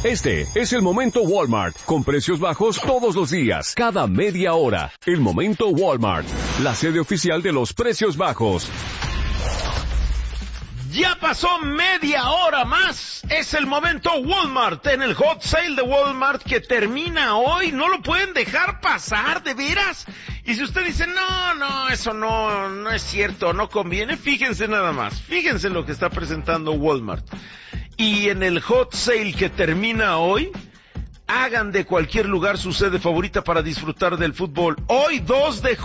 Este es el Momento Walmart, con precios bajos todos los días, cada media hora. El Momento Walmart, la sede oficial de los precios bajos. Ya pasó media hora más. Es el Momento Walmart en el Hot Sale de Walmart que termina hoy. No lo pueden dejar pasar, ¿de veras? Y si usted dice, no, eso no es cierto, no conviene, fíjense nada más. Fíjense lo que está presentando Walmart. Y en el Hot Sale que termina hoy, hagan de cualquier lugar su sede favorita para disfrutar del fútbol. Hoy 2 de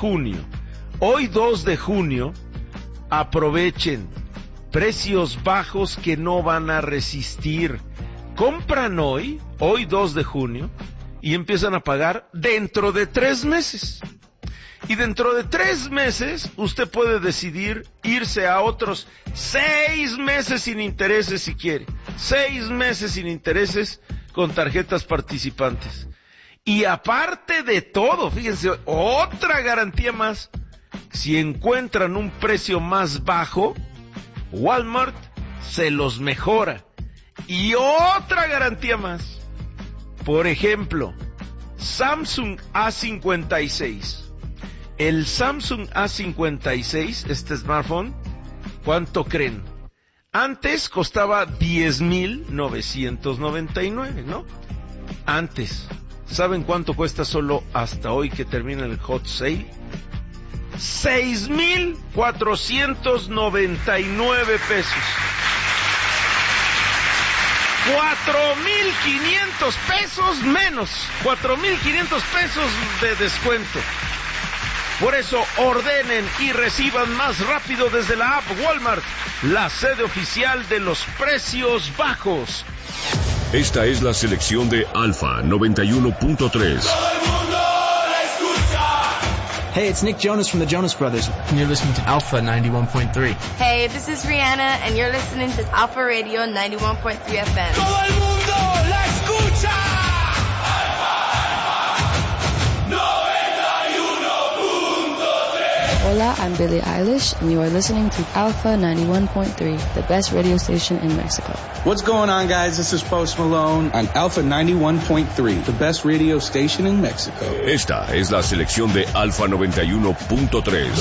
junio, aprovechen. Precios bajos que no van a resistir. Compran hoy 2 de junio, y empiezan a pagar dentro de 3 meses. Y dentro de 3 meses, usted puede decidir irse a otros 6 meses sin intereses si quiere. 6 meses sin intereses con tarjetas participantes. Y aparte de todo, fíjense, otra garantía más. Si encuentran un precio más bajo, Walmart se los mejora. Y otra garantía más. Por ejemplo, Samsung A56. El Samsung A56, este smartphone, ¿cuánto creen? Antes costaba 10,999, ¿no? Antes. ¿Saben cuánto cuesta solo hasta hoy que termina el Hot Sale? 6,499 pesos. 4,500 pesos menos. 4,500 pesos de descuento. Por eso ordenen y reciban más rápido desde la app Walmart, la sede oficial de los precios bajos. Esta es la selección de Alfa 91.3. Hey, it's Nick Jonas from the Jonas Brothers, and you're listening to Alpha 91.3. Hey, this is Rihanna, and you're listening to Alpha Radio 91.3 FM. ¡Todo el mundo la escucha! Hola, I'm Billie Eilish, and you are listening to Alpha 91.3, the best radio station in Mexico. What's going on, guys? This is Post Malone on Alpha 91.3, the best radio station in Mexico. Esta es la selección de Alfa 91.3.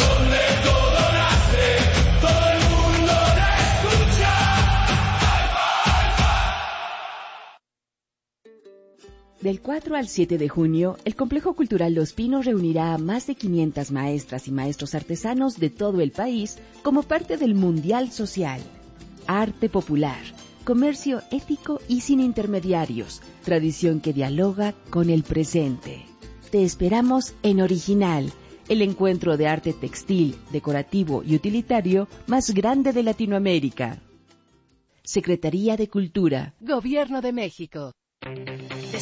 Del 4 al 7 de junio, el Complejo Cultural Los Pinos reunirá a más de 500 maestras y maestros artesanos de todo el país como parte del Mundial Social. Arte popular, comercio ético y sin intermediarios, tradición que dialoga con el presente. Te esperamos en Original, el encuentro de arte textil, decorativo y utilitario más grande de Latinoamérica. Secretaría de Cultura, Gobierno de México.